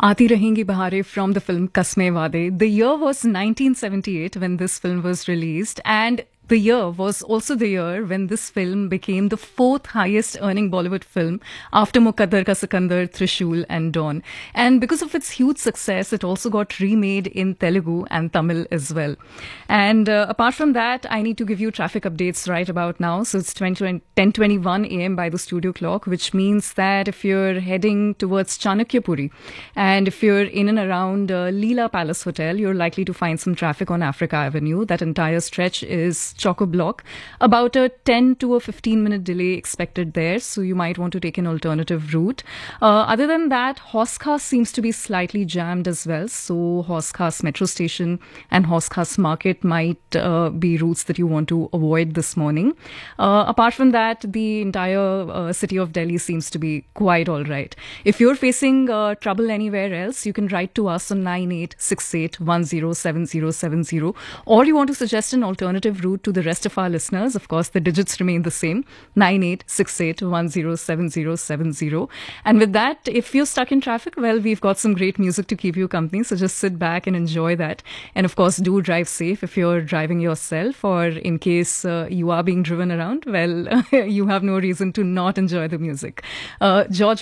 Aati Rahengi Bahare from the film Kasme Wade. The year was 1978 when this film was released, and the year was also the year when this film became the fourth highest earning Bollywood film after Mukaddar Ka Sikandar, Trishul and Dawn. And because of its huge success, it also got remade in Telugu and Tamil as well. And apart from that, I need to give you traffic updates right about now. So it's 10:21 a.m. by the studio clock, which means that if you're heading towards Chanakyapuri and if you're in and around Leela Palace Hotel, you're likely to find some traffic on Africa Avenue. That entire stretch is chock-a-block. About a 10 to a 15-minute delay expected there, so you might want to take an alternative route. Other than that, Hoskas seems to be slightly jammed as well, so Hoskas Metro Station and Hoskas Market might be routes that you want to avoid this morning. Apart from that, the entire city of Delhi seems to be quite all right. If you're facing trouble anywhere else, you can write to us on 9868107070, or you want to suggest an alternative route to the rest of our listeners. Of course, the digits remain the same, 9868107070. And with that, if you're stuck in traffic, well, we've got some great music to keep you company, so just sit back and enjoy that. And of course, do drive safe if you're driving yourself, or in case you are being driven around, well, you have no reason to not enjoy the music. George